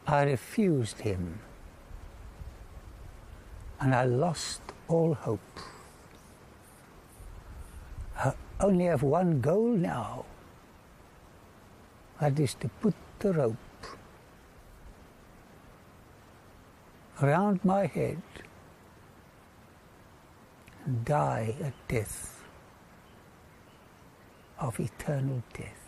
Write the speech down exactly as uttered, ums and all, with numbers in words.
I refused him, and I lost all hope. I only have one goal now. That is to put the rope around my head and die a death of eternal death.